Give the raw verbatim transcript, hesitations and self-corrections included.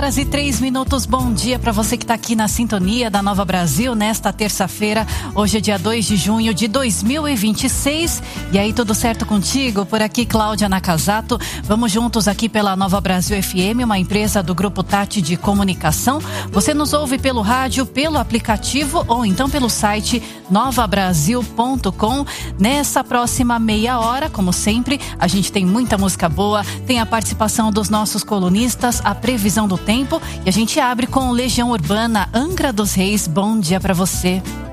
horas e três minutos, bom dia para você que está aqui na sintonia da Nova Brasil nesta terça-feira. Hoje é dia dois de junho de dois mil e vinte e seis. E aí, tudo certo contigo? Por aqui, Cláudia Nakazato. Vamos juntos aqui pela Nova Brasil F M, uma empresa do Grupo Tati de Comunicação. Você nos ouve pelo rádio, pelo aplicativo ou então pelo site nova brasil ponto com. Nessa próxima meia hora, como sempre, a gente tem muita música boa, tem a participação dos nossos colunistas, a previsão do tempo e a gente abre com Legião Urbana, Angra dos Reis. Bom dia para você.